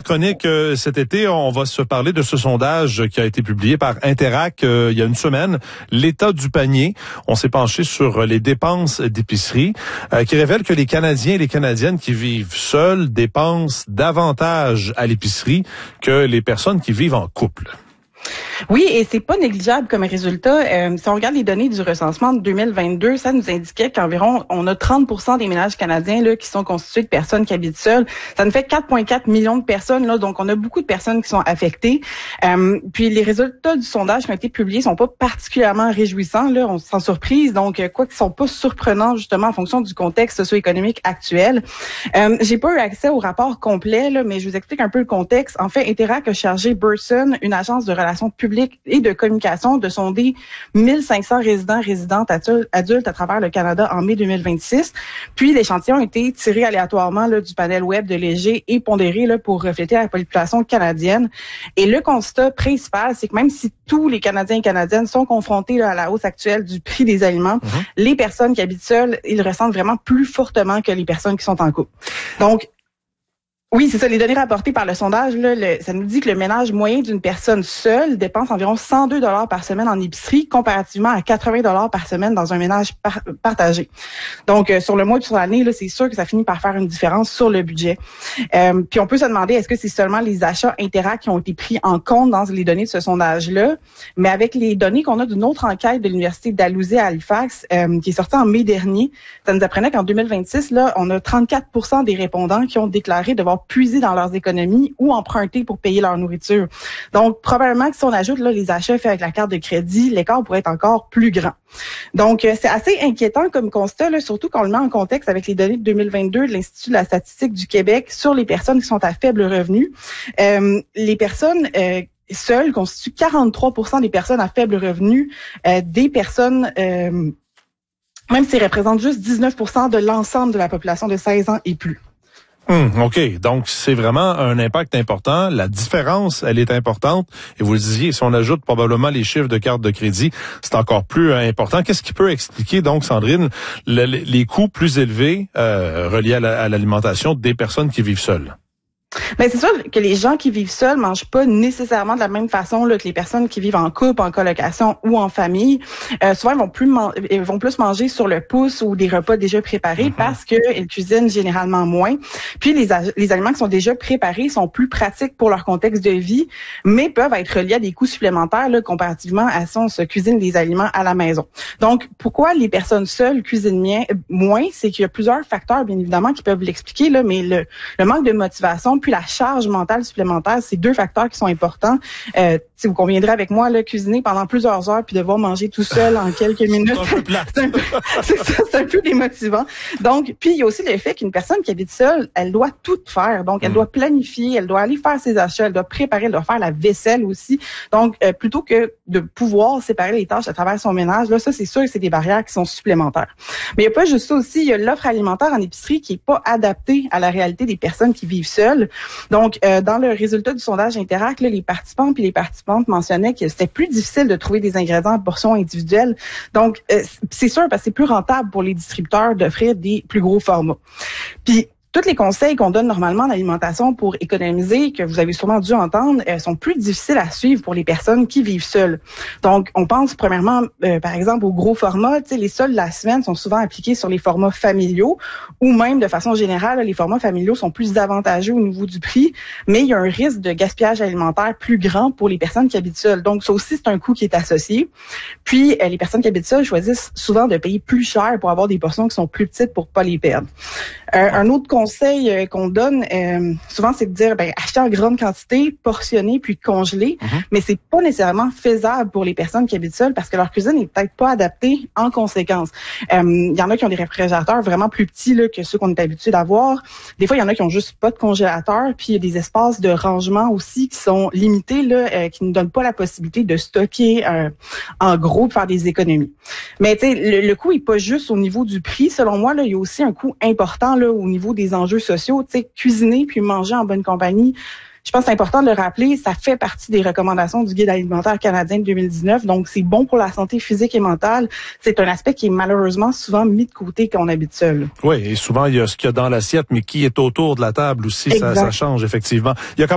chronique cet été, on va se parler de ce sondage qui a été publié par Interac il y a une semaine, l'état du panier. On s'est penché sur les dépenses d'épicerie qui révèle que les Canadiens et les Canadiennes qui vivent seuls dépensent davantage à l'épicerie que les personnes qui vivent en couple. Oui, et c'est pas négligeable comme résultat. Si on regarde les données du recensement de 2022, ça nous indiquait qu'environ on a 30% des ménages canadiens là qui sont constitués de personnes qui habitent seules. Ça nous fait 4,4 millions de personnes là, donc on a beaucoup de personnes qui sont affectées. Puis les résultats du sondage qui ont été publiés sont pas particulièrement réjouissants là, on se sent surprise. Donc quoi qu'ils sont pas surprenants justement en fonction du contexte socio-économique actuel. J'ai pas eu accès au rapport complet là, mais je vous explique un peu le contexte. En fait, Interac a chargé Burson, une agence de relations publiques et de communication, de sonder 1500 résidentes adultes à travers le Canada en mai 2026. Puis l'échantillon a été tiré aléatoirement là, du panel web de Léger et pondéré là, pour refléter la population canadienne. Et le constat principal, c'est que même si tous les Canadiens et Canadiennes sont confrontés là, à la hausse actuelle du prix des aliments, les personnes qui habitent seules, ils le ressentent vraiment plus fortement que les personnes qui sont en couple. Donc, oui, c'est ça. Les données rapportées par le sondage, là, ça nous dit que le ménage moyen d'une personne seule dépense environ 102 $ par semaine en épicerie, comparativement à 80 $ par semaine dans un ménage partagé. Donc, sur le mois et sur l'année, là, c'est sûr que ça finit par faire une différence sur le budget. Puis on peut se demander, est-ce que c'est seulement les achats Interac qui ont été pris en compte dans les données de ce sondage-là? Mais avec les données qu'on a d'une autre enquête de l'Université Dalhousie à Halifax, qui est sortie en mai dernier, ça nous apprenait qu'en 2026, là, on a 34% des répondants qui ont déclaré devoir puiser dans leurs économies ou emprunter pour payer leur nourriture. Donc, probablement que si on ajoute là, les achats faits avec la carte de crédit, l'écart pourrait être encore plus grand. Donc, c'est assez inquiétant comme constat, là, surtout quand on le met en contexte avec les données de 2022 de l'Institut de la statistique du Québec sur les personnes qui sont à faible revenu. Les personnes seules constituent 43% des personnes à faible revenu, des personnes... même s'ils représentent juste 19% de l'ensemble de la population de 16 ans et plus. OK. Donc, c'est vraiment un impact important. La différence, elle est importante. Et vous le disiez, si on ajoute probablement les chiffres de carte de crédit, c'est encore plus important. Qu'est-ce qui peut expliquer, donc, Sandrine, les coûts plus élevés reliés à l'alimentation des personnes qui vivent seules? Ben c'est sûr que les gens qui vivent seuls mangent pas nécessairement de la même façon là, que les personnes qui vivent en couple, en colocation ou en famille. Souvent, ils vont plus manger sur le pouce ou des repas déjà préparés parce qu'ils cuisinent généralement moins. Puis les aliments qui sont déjà préparés sont plus pratiques pour leur contexte de vie, mais peuvent être reliés à des coûts supplémentaires là, comparativement à si on se cuisine des aliments à la maison. Donc, pourquoi les personnes seules cuisinent moins? C'est qu'il y a plusieurs facteurs, bien évidemment, qui peuvent l'expliquer, là, mais le manque de motivation puis la charge mentale supplémentaire, c'est deux facteurs qui sont importants. Si vous conviendrez avec moi, là, cuisiner pendant plusieurs heures puis devoir manger tout seul en quelques minutes, c'est un peu démotivant. Donc, puis il y a aussi le fait qu'une personne qui habite seule, elle doit tout faire. Donc, elle doit planifier, elle doit aller faire ses achats, elle doit préparer, elle doit faire la vaisselle aussi. Donc, plutôt que de pouvoir séparer les tâches à travers son ménage, là, ça, c'est sûr que c'est des barrières qui sont supplémentaires. Mais il n'y a pas juste ça aussi, il y a l'offre alimentaire en épicerie qui est pas adaptée à la réalité des personnes qui vivent seules. Donc, dans le résultat du sondage Interac, là, les participants puis les participantes mentionnaient que c'était plus difficile de trouver des ingrédients en portions individuelles. Donc, c'est sûr parce que c'est plus rentable pour les distributeurs d'offrir des plus gros formats. Puis, tous les conseils qu'on donne normalement en alimentation pour économiser, que vous avez sûrement dû entendre, sont plus difficiles à suivre pour les personnes qui vivent seules. Donc, on pense premièrement, par exemple, aux gros formats. Tu sais, les soldes de la semaine sont souvent appliqués sur les formats familiaux ou même de façon générale, les formats familiaux sont plus avantageux au niveau du prix, mais il y a un risque de gaspillage alimentaire plus grand pour les personnes qui habitent seules. Donc, ça aussi, c'est un coût qui est associé. Puis, les personnes qui habitent seules choisissent souvent de payer plus cher pour avoir des portions qui sont plus petites pour pas les perdre. Un autre conseil qu'on donne souvent, c'est de dire acheter en grande quantité, portionner puis congeler, mais c'est pas nécessairement faisable pour les personnes qui habitent seules parce que leur cuisine n'est peut-être pas adaptée en conséquence. Il y en a qui ont des réfrigérateurs vraiment plus petits là, que ceux qu'on est habitué d'avoir. Des fois, il y en a qui ont juste pas de congélateur, puis il y a des espaces de rangement aussi qui sont limités là, qui ne donnent pas la possibilité de stocker en gros pour faire des économies. Mais tu sais, le coût est pas juste au niveau du prix. Selon moi, là, il y a aussi un coût important là, au niveau des enjeux sociaux. Tu sais, cuisiner puis manger en bonne compagnie. Je pense que c'est important de le rappeler, ça fait partie des recommandations du Guide alimentaire canadien de 2019, donc c'est bon pour la santé physique et mentale. C'est un aspect qui est malheureusement souvent mis de côté quand on habite seul. Oui, et souvent il y a ce qu'il y a dans l'assiette, mais qui est autour de la table aussi, ça change effectivement. Il y a